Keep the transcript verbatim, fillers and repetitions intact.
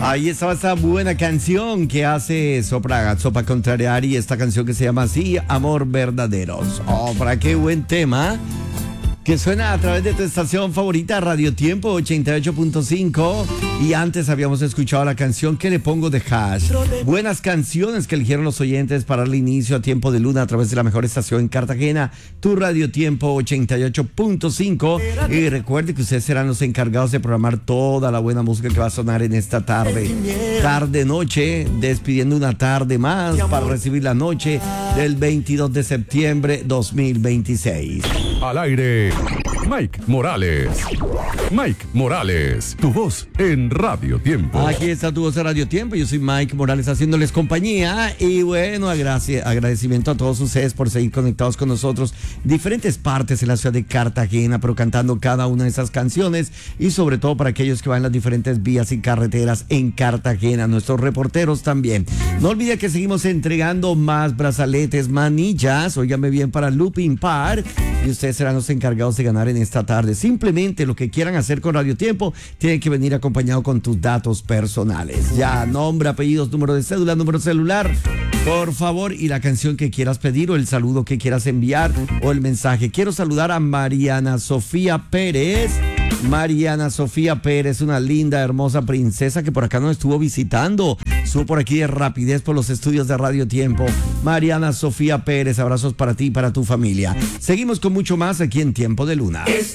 Ahí estaba esa buena canción que hace Sopra, Sopa Contrariari, esta canción que se llama así, Amor Verdaderos. Oh, para qué buen tema, que suena a través de tu estación favorita, Radio Tiempo ochenta y ocho punto cinco. Y antes habíamos escuchado la canción que le pongo de Hash. Buenas canciones que eligieron los oyentes para el inicio a Tiempo de Luna a través de la mejor estación en Cartagena, tu Radio Tiempo ochenta y ocho punto cinco. Y recuerde que ustedes serán los encargados de programar toda la buena música que va a sonar en esta tarde. Tarde noche, despidiendo una tarde más para recibir la noche del veintidós de septiembre dos mil veintiséis. Al aire, Mike Morales. Mike Morales, tu voz en Radio Tiempo. Aquí está tu voz en Radio Tiempo. Yo soy Mike Morales haciéndoles compañía. Y bueno, agraci- agradecimiento a todos ustedes por seguir conectados con nosotros. Diferentes partes en la ciudad de Cartagena, pero cantando cada una de esas canciones. Y sobre todo para aquellos que van en las diferentes vías y carreteras en Cartagena. Nuestros reporteros también. No olvide que seguimos entregando más brazaletes, manillas. Óigame bien, para Looping Park. Y ustedes serán los encargados de ganar en esta tarde. Simplemente lo que quieran hacer con Radio Tiempo, tienen que venir acompañado con tus datos personales. Ya, nombre, apellidos, número de cédula, número celular, por favor, y la canción que quieras pedir o el saludo que quieras enviar o el mensaje. Quiero saludar a Mariana Sofía Pérez. Mariana Sofía Pérez, una linda, hermosa princesa que por acá nos estuvo visitando. Estuvo por aquí de rapidez por los estudios de Radio Tiempo. Mariana Sofía Pérez, abrazos para ti y para tu familia. Seguimos con mucho más aquí en Tiempo de Luna.